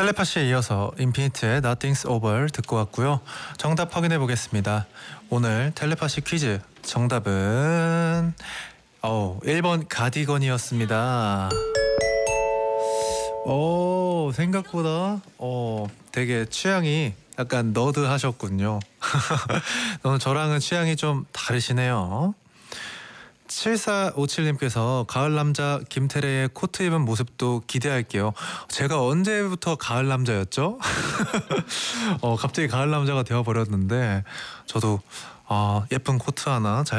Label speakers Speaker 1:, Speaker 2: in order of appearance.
Speaker 1: 텔레파시에 이어서 인피니트의 Nothing's Over 듣고 왔고요. 정답 확인해 보겠습니다. 오늘 텔레파시 퀴즈 정답은 1번 가디건이었습니다. 생각보다 되게 취향이 약간 너드하셨군요. 오늘 저랑은 취향이 좀 다르시네요. 7457님께서 가을 남자 김태래의 코트 입은 모습도 기대할게요. 제가 언제부터 가을 남자였죠? 갑자기 가을 남자가 되어버렸는데 저도 예쁜 코트 하나 잘